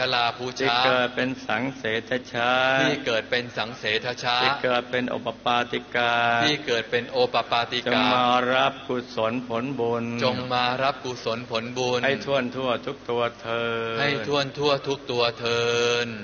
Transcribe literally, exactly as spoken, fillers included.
ลาภูชาที่เกิดเป็นสังเสทชาที่เกิดเป็นสังเสทชาที่เกิดเป็นโอปปาติกาที่เกิดเป็นโอปปาติกาจงมารับกุศลผลบุญจงมารับกุศลผลบุญให้ทั่วทั่วทุกตัวเธอให้ทั่วทั่วทุกตัวเธอ